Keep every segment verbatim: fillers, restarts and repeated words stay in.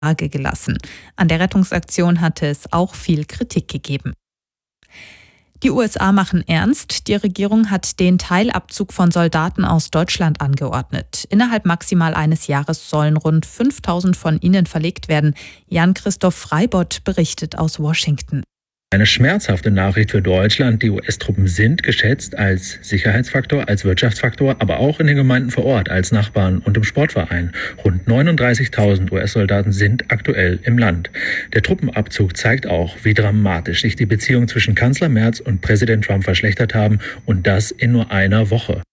Lage gelassen. An der Rettungsaktion hatte es auch viel Kritik gegeben. Die U S A machen ernst. Die Regierung hat den Teilabzug von Soldaten aus Deutschland angeordnet. Innerhalb maximal eines Jahres sollen rund fünftausend von ihnen verlegt werden. Jan-Christoph Freibott berichtet aus Washington. Eine schmerzhafte Nachricht für Deutschland. Die U S-Truppen sind geschätzt als Sicherheitsfaktor, als Wirtschaftsfaktor, aber auch in den Gemeinden vor Ort, als Nachbarn und im Sportverein. Rund neununddreißigtausend U S-Soldaten sind aktuell im Land. Der Truppenabzug zeigt auch, wie dramatisch sich die Beziehungen zwischen Kanzler Merz und Präsident Trump verschlechtert haben, und das in nur einer Woche.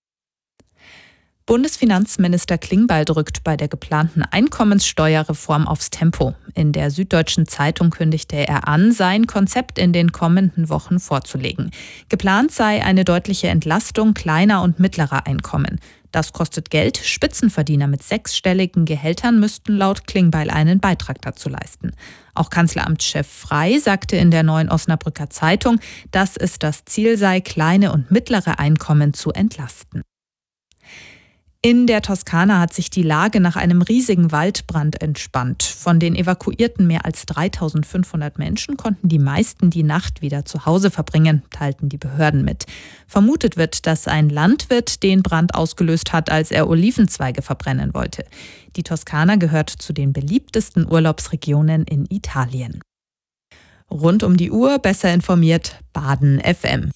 Bundesfinanzminister Klingbeil drückt bei der geplanten Einkommenssteuerreform aufs Tempo. In der Süddeutschen Zeitung kündigte er an, sein Konzept in den kommenden Wochen vorzulegen. Geplant sei eine deutliche Entlastung kleiner und mittlerer Einkommen. Das kostet Geld. Spitzenverdiener mit sechsstelligen Gehältern müssten laut Klingbeil einen Beitrag dazu leisten. Auch Kanzleramtschef Frey sagte in der Neuen Osnabrücker Zeitung, dass es das Ziel sei, kleine und mittlere Einkommen zu entlasten. In der Toskana hat sich die Lage nach einem riesigen Waldbrand entspannt. Von den evakuierten mehr als dreitausendfünfhundert Menschen konnten die meisten die Nacht wieder zu Hause verbringen, teilten die Behörden mit. Vermutet wird, dass ein Landwirt den Brand ausgelöst hat, als er Olivenzweige verbrennen wollte. Die Toskana gehört zu den beliebtesten Urlaubsregionen in Italien. Rund um die Uhr besser informiert Baden F M.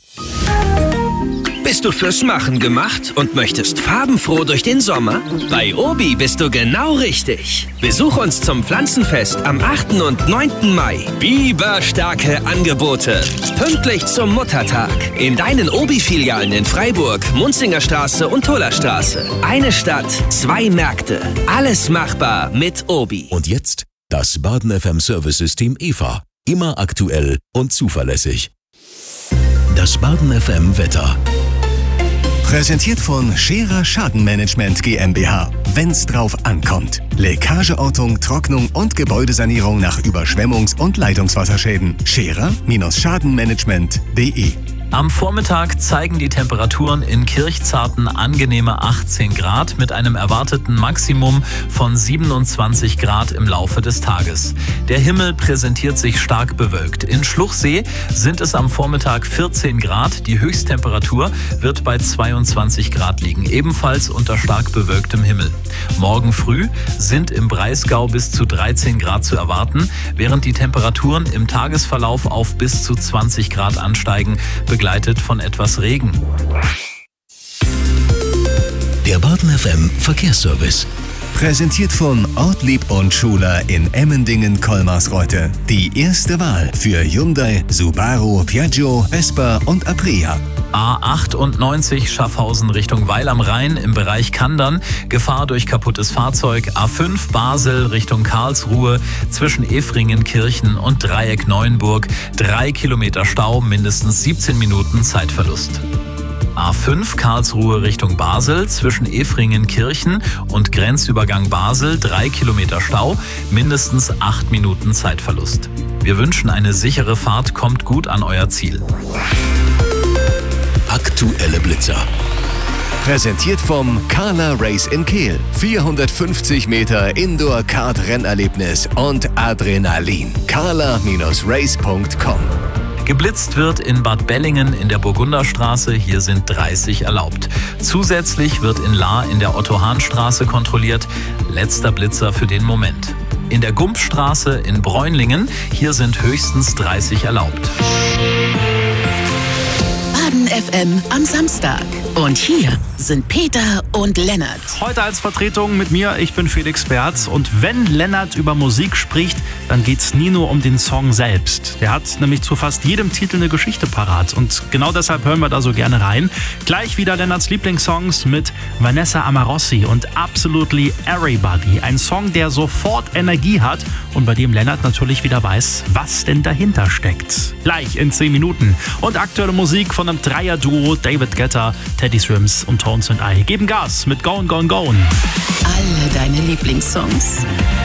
Bist du fürs Machen gemacht und möchtest farbenfroh durch den Sommer? Bei Obi bist du genau richtig. Besuch uns zum Pflanzenfest am achten und neunten Mai. Biberstarke Angebote. Pünktlich zum Muttertag. In deinen Obi-Filialen in Freiburg, Munzingerstraße und Tullerstraße. Eine Stadt, zwei Märkte. Alles machbar mit Obi. Und jetzt das Baden F M Service-System E V A. Immer aktuell und zuverlässig. Das Baden F M Wetter. Präsentiert von Scherer Schadenmanagement GmbH. Wenn's drauf ankommt. Leckageortung, Trocknung und Gebäudesanierung nach Überschwemmungs- und Leitungswasserschäden. Scherer-Schadenmanagement punkt de. Am Vormittag zeigen die Temperaturen in Kirchzarten angenehme achtzehn Grad mit einem erwarteten Maximum von siebenundzwanzig Grad im Laufe des Tages. Der Himmel präsentiert sich stark bewölkt. In Schluchsee sind es am Vormittag vierzehn Grad. Die Höchsttemperatur wird bei zweiundzwanzig Grad liegen, ebenfalls unter stark bewölktem Himmel. Morgen früh sind im Breisgau bis zu dreizehn Grad zu erwarten, während die Temperaturen im Tagesverlauf auf bis zu zwanzig Grad ansteigen, begleitet von etwas Regen. Der Baden F M Verkehrsservice. Präsentiert von Ortlieb und Schuler in Emmendingen-Kolmarsreuth. Die erste Wahl für Hyundai, Subaru, Piaggio, Vespa und Aprilia. A achtundneunzig Schaffhausen Richtung Weil am Rhein im Bereich Kandern. Gefahr durch kaputtes Fahrzeug. A fünf Basel Richtung Karlsruhe zwischen Efringen, Kirchen und Dreieck Neuenburg. Drei Kilometer Stau, mindestens siebzehn Minuten Zeitverlust. A fünf Karlsruhe Richtung Basel zwischen Efringen, Kirchen und Grenzübergang Basel. Drei Kilometer Stau, mindestens acht Minuten Zeitverlust. Wir wünschen eine sichere Fahrt, kommt gut an euer Ziel. Aktuelle Blitzer. Präsentiert vom Carla Race in Kehl. vierhundertfünfzig Meter Indoor-Kart-Rennerlebnis und Adrenalin. carla Race punkt com. Geblitzt wird in Bad Bellingen in der Burgunderstraße, hier sind dreißig erlaubt. Zusätzlich wird in Lahr in der Otto-Hahn-Straße kontrolliert, letzter Blitzer für den Moment. In der Gumpstraße in Bräunlingen, hier sind höchstens dreißig erlaubt. Baden F M am Samstag. Und hier sind Peter und Lennart. Heute als Vertretung mit mir, ich bin Felix Berz. Und wenn Lennart über Musik spricht, dann geht's nie nur um den Song selbst. Der hat nämlich zu fast jedem Titel eine Geschichte parat. Und genau deshalb hören wir da so gerne rein. Gleich wieder Lennarts Lieblingssongs mit Vanessa Amarossi und Absolutely Everybody. Ein Song, der sofort Energie hat und bei dem Lennart natürlich wieder weiß, was denn dahinter steckt. Gleich in zehn Minuten. Und aktuelle Musik von einem Dreier-Duo, David Guetta, Teddy Swims und Tones and I geben Gas mit Gone, Gone, Gone. Alle deine Lieblingssongs.